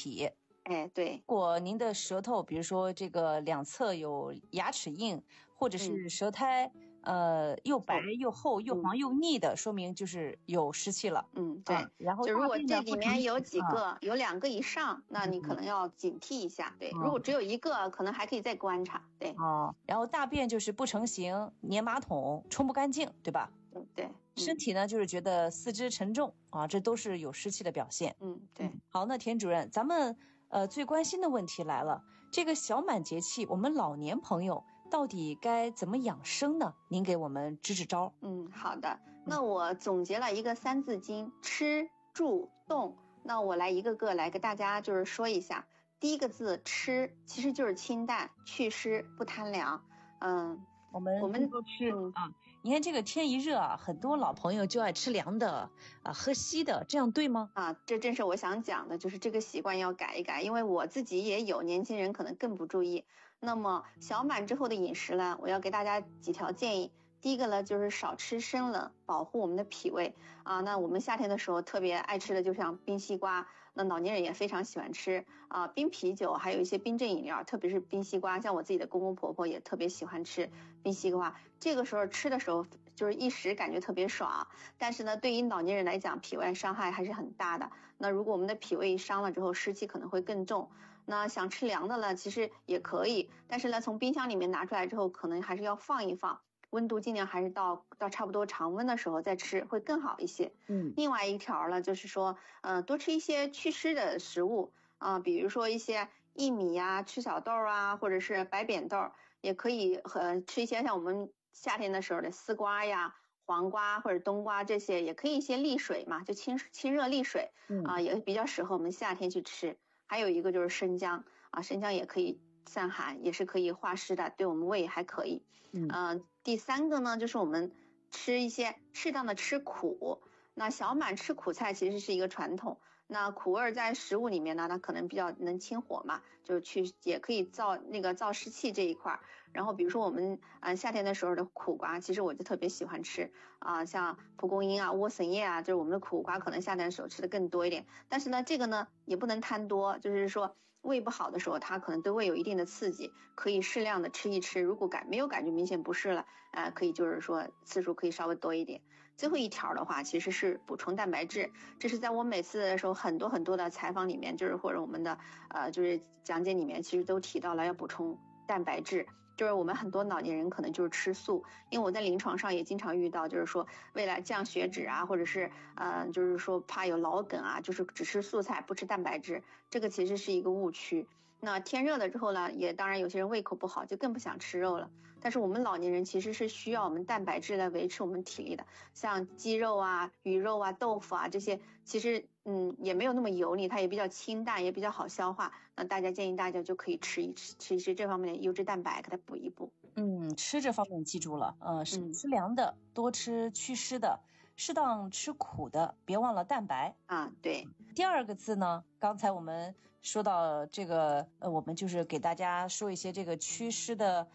体。 哎，对， 如果您的舌头比如说这个两侧有牙齿印，或者是舌苔又白又厚又黄又腻的，说明就是有湿气了。 对， 然后就如果这里面有几个，有2个以上，那你可能要警惕一下。对，如果只有1个，可能还可以再观察。对， 然后大便就是不成形，粘马桶，冲不干净，对吧？ 对， 身体呢就是觉得四肢沉重啊，这都是有湿气的表现。 对。 好，那田主任，咱们最关心的问题来了，这个小满节气，我们老年朋友到底该怎么养生呢？您给我们支支招。 好的，那我总结了一个3字经：吃、住、动。那我来一个个来给大家就是说一下。第一个字吃，其实就是清淡、祛湿、不贪凉。 我们多吃你看这个天一热啊，很多老朋友就爱吃凉的喝稀的，这样对吗？ 这正是我想讲的，就是这个习惯要改一改，因为我自己也有，年轻人可能更不注意。那么小满之后的饮食呢，我要给大家几条建议。第一个呢，就是少吃生冷，保护我们的脾胃那我们夏天的时候特别爱吃的就像冰西瓜，那老年人也非常喜欢吃冰啤酒，还有一些冰镇饮料，特别是冰西瓜，像我自己的公公婆婆也特别喜欢吃冰西瓜。这个时候吃的时候就是一时感觉特别爽，但是呢，对于老年人来讲，脾胃伤害还是很大的。那如果我们的脾胃伤了之后，湿气可能会更重。那想吃凉的呢，其实也可以，但是呢，从冰箱里面拿出来之后，可能还是要放一放。温度尽量还是到差不多常温的时候再吃会更好一些。另外一条呢，就是说多吃一些祛湿的食物比如说一些薏米赤小豆或者是白扁豆，也可以吃一些像我们夏天的时候的丝瓜呀、黄瓜或者冬瓜，这些也可以一些利水嘛，就清热利水也比较适合我们夏天去吃。还有一个就是生姜生姜也可以散寒，也是可以化湿的，对我们胃还可以。第3个呢，就是我们吃一些适当的吃苦。那小满吃苦菜其实是一个传统，那苦味在食物里面呢，它可能比较能清火嘛，就也可以燥湿气这一块。然后比如说我们夏天的时候的苦瓜，其实我就特别喜欢吃像蒲公英莴笋叶就是我们的苦瓜，可能夏天的时候吃的更多一点。但是呢，这个呢也不能贪多，就是说胃不好的时候，它可能对胃有一定的刺激，可以适量的吃一吃。如果没有感觉明显不适了可以就是说次数可以稍微多一点。最后一条的话，其实是补充蛋白质，这是在我每次的时候很多的采访里面，就是或者我们的就是讲解里面，其实都提到了要补充蛋白质。就是我们很多老年人可能就是吃素，因为我在临床上也经常遇到，就是说为了降血脂或者是就是说怕有老梗就是只吃素菜不吃蛋白质，这个其实是一个误区。那天热了之后呢，也当然有些人胃口不好，就更不想吃肉了。但是我们老年人其实是需要我们蛋白质来维持我们体力的，像鸡肉鱼肉豆腐这些，其实也没有那么油腻，它也比较清淡，也比较好消化。那建议大家就可以吃一吃这方面的优质蛋白，给它补一补。 吃这方面记住了，吃凉的，多吃祛湿的，适当吃苦的，别忘了蛋白对。 第2个字呢，刚才我们说到这个我们就是给大家说一些这个祛湿的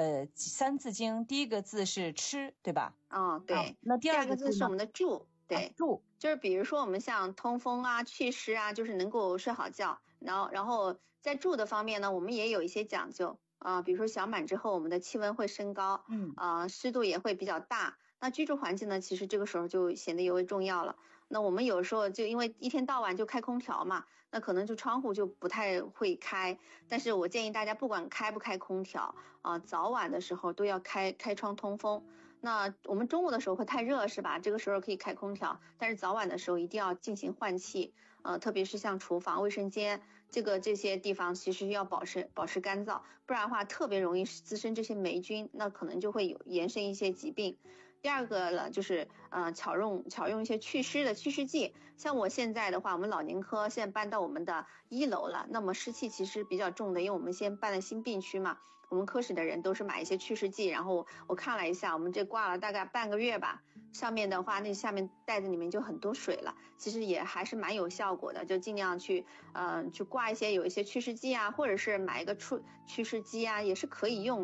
3字经，第1个字是吃，对吧？ 对。 那第2 个字是我们的住。对， 住就是比如说我们像通风祛湿就是能够睡好觉。然后在住的方面呢，我们也有一些讲究比如说小满之后，我们的气温会升高，湿度也会比较大。那居住环境呢，其实这个时候就显得尤为重要了。那我们有时候就因为一天到晚就开空调嘛，那可能就窗户就不太会开。但是我建议大家不管开不开空调早晚的时候都要开窗通风。那我们中午的时候会太热是吧？这个时候可以开空调，但是早晚的时候一定要进行换气特别是像厨房、卫生间这些地方，其实要保持干燥，不然的话特别容易滋生这些霉菌，那可能就会延伸一些疾病。第2个呢，就是巧用一些祛湿的祛湿剂。像我现在的话，我们老年科现在搬到我们的1楼了，那么湿气其实比较重的，因为我们先搬了新病区嘛，我们科室的人都是买一些祛湿剂，然后我看了一下，我们这挂了大概半个月吧，上面的话那下面袋子里面就很多水了，其实也还是蛮有效果的，就尽量去挂一些有一些祛湿剂或者是买一个祛湿机也是可以用的。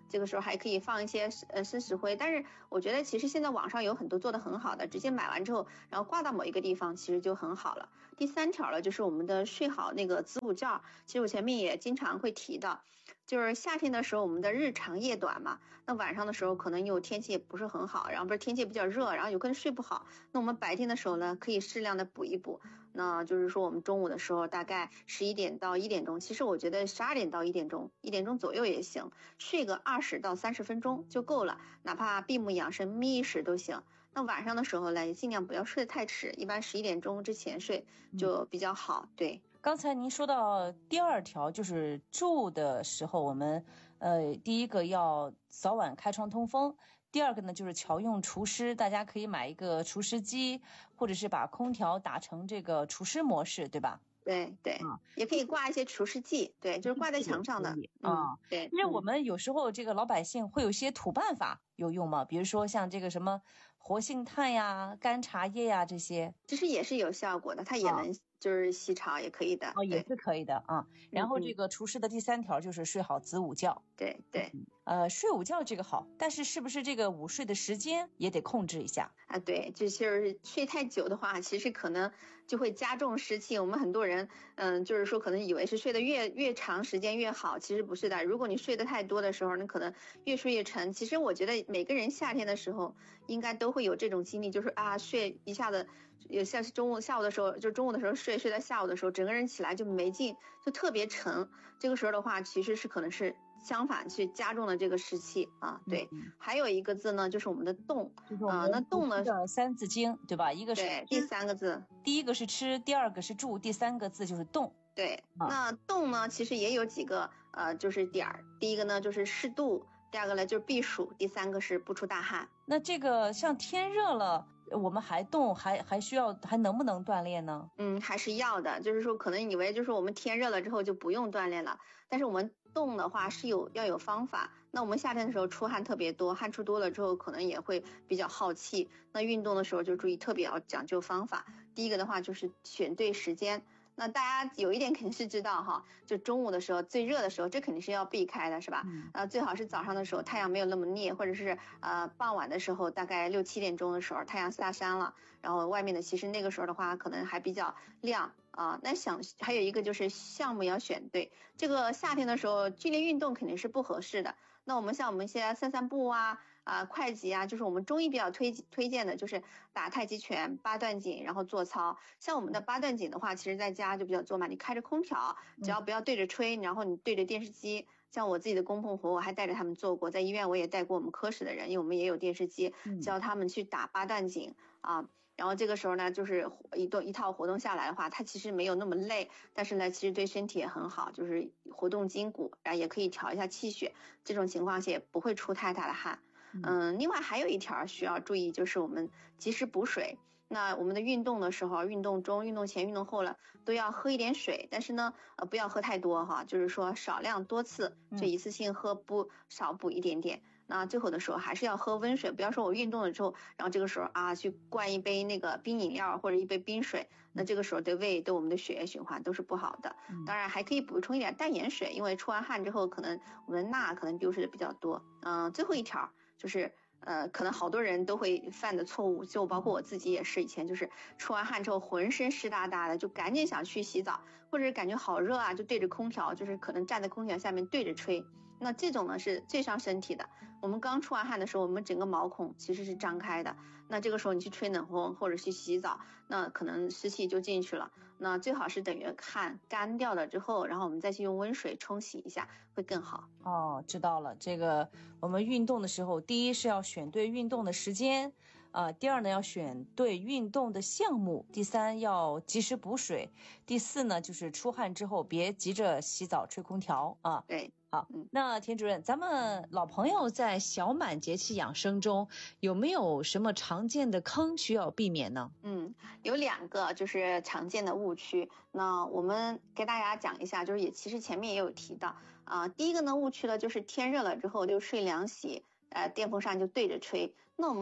这个时候还可以放一些生石灰，但是我觉得其实现在网上有很多做的很好的，直接买完之后然后挂到某一个地方其实就很好了。第3条了，就是我们的睡好那个子午觉，其实我前面也经常会提到，就是夏天的时候我们的日长夜短嘛，那晚上的时候可能有天气也不是很好，然后不是天气比较热，然后有可能睡不好，那我们白天的时候呢可以适量的补一补，那就是说我们中午的时候大概11点到1点钟，其实我觉得12点到1点钟1点钟左右也行，睡个20到30分钟就够了，哪怕闭目养神眯一时都行。那晚上的时候呢，尽量不要睡得太迟，一般11点钟之前睡就比较好。对， 刚才您说到第2条，就是住的时候，我们第一个要早晚开窗通风，第2个呢就是巧用除湿，大家可以买一个除湿机，或者是把空调打成这个除湿模式，对吧？ 对对，也可以挂一些除湿剂，对，就是挂在墙上的。对。 因为我们有时候这个老百姓会有些土办法有用吗？比如说像这个什么活性炭呀、干茶叶呀这些， 其实也是有效果的，它也能就是洗肠也可以的。 也是可以的啊。然后这个除湿的第3条就是睡好子午觉。 对对。 睡午觉这个好，但是是不是这个午睡的时间也得控制一下啊？对，就是睡太久的话，其实可能就会加重湿气。我们很多人，就是说可能以为是睡得越长时间越好，其实不是的。如果你睡得太多的时候，你可能越睡越沉。其实我觉得每个人夏天的时候应该都会有这种经历，就是睡一下子，有像是下午的时候，就中午的时候睡到下午的时候，整个人起来就没劲，就特别沉。这个时候的话，其实是可能是相反去加重了这个湿气啊。对，还有一个字呢，就是我们的动啊，那动呢 ，3字经对吧？一个是对，第3个字， 第1个是吃，第2个是住，第3个字就是动。 对，那动呢其实也有几个就是点儿，第一个呢就是适度，第2个呢就是避暑，第3个是不出大汗。 那这个像天热了，我们还动还需要还能不能锻炼呢？ 还是要的，就是说可能以为就是我们天热了之后就不用锻炼了，但是我们动的话是要有方法。那我们夏天的时候出汗特别多，汗出多了之后可能也会比较耗气，那运动的时候就注意特别要讲究方法。第一个的话就是选对时间。那大家有一点肯定是知道哈，就中午的时候最热的时候，这肯定是要避开的，是吧？最好是早上的时候太阳没有那么烈，或者是傍晚的时候，大概6、7点钟的时候太阳下山了，然后外面的其实那个时候的话可能还比较亮啊。那还有一个就是项目要选对，这个夏天的时候剧烈运动肯定是不合适的。那我们像我们一些散步快击啊，就是我们中医比较推荐的，就是打太极拳、8段锦，然后做操。像我们的8段锦的话，其实在家就比较做嘛，你开着空调，只要不要对着吹，然后你对着电视机。像我自己的公公婆，我还带着他们做过，在医院我也带过我们科室的人，因为我们也有电视机，教他们去打8段锦啊。然后这个时候呢，就是一套活动下来的话，它其实没有那么累，但是呢，其实对身体也很好，就是活动筋骨，然后也可以调一下气血，这种情况下也不会出太大的汗。另外还有一条需要注意，就是我们及时补水。那我们的运动的时候，运动中、运动前、运动后了，都要喝一点水，但是呢，不要喝太多哈，就是说少量多次，就一次性喝，不少补一点点。那最后的时候还是要喝温水，不要说我运动了之后，然后这个时候去灌一杯那个冰饮料或者一杯冰水，那这个时候对胃对我们的血液循环都是不好的。当然还可以补充一点淡盐水，因为出完汗之后可能我们的钠可能丢失的比较多。最后一条就是可能好多人都会犯的错误，就包括我自己也是，以前就是出完汗之后浑身湿哒哒的，就赶紧想去洗澡，或者是感觉好热啊，就对着空调，就是可能站在空调下面对着吹。那这种呢是最伤身体的。我们刚出完汗的时候，我们整个毛孔其实是张开的，那这个时候你去吹冷风或者去洗澡，那可能湿气就进去了。那最好是等于汗干掉了之后，然后我们再去用温水冲洗一下会更好。 知道了。这个我们运动的时候，第一是要选对运动的时间，第2呢要选对运动的项目，第3要及时补水，第4呢就是出汗之后别急着洗澡吹空调啊。 对， 好，那田主任，咱们老朋友在小满节气养生中有没有什么常见的坑需要避免呢？ 有2个就是常见的误区，那我们给大家讲一下，就是其实前面也有提到第一个呢误区了，就是天热了之后就睡凉席，电风扇就对着吹。那我们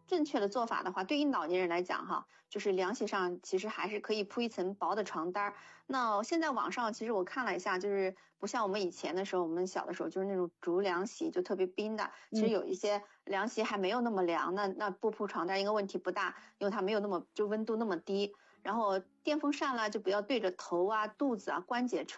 正确的做法的话，对于老年人来讲哈，就是凉席上其实还是可以铺一层薄的床单。那现在网上其实我看了一下，就是不像我们以前的时候，我们小的时候就是那种竹凉席，就特别冰的。其实有一些凉席还没有那么凉，那不铺床单应该问题不大，因为它没有那么就温度那么低。然后电风扇啦，就不要对着头啊、肚子啊、关节吹。